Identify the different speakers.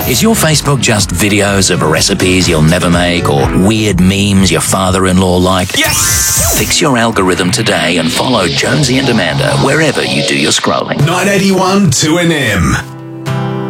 Speaker 1: Is your Facebook just videos of recipes you'll never make or weird memes your father-in-law liked?
Speaker 2: Yes!
Speaker 1: Fix your algorithm today and follow Jonesy and Amanda wherever you do your scrolling.
Speaker 2: 981 2NM.